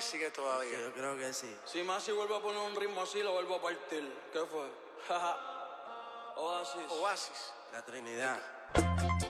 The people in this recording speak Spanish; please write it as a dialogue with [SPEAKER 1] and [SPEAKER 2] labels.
[SPEAKER 1] que sigue todavía.
[SPEAKER 2] Yo creo que sí.
[SPEAKER 3] Si Masi vuelve a poner un ritmo así, lo vuelvo a partir. ¿Qué fue? Oasis.
[SPEAKER 1] Oasis.
[SPEAKER 2] La Trinidad.